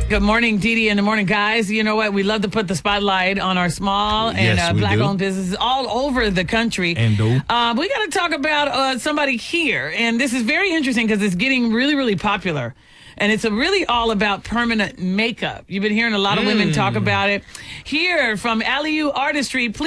Good morning, Dee Dee, in the morning, guys. You know what? We love to put the spotlight on our small and black-owned businesses all over the country. We got to talk about somebody here, and this is very interesting because it's getting really, really popular. And it's really all about permanent makeup. You've been hearing a lot of women talk about it. Here from Aliu Artistry, please.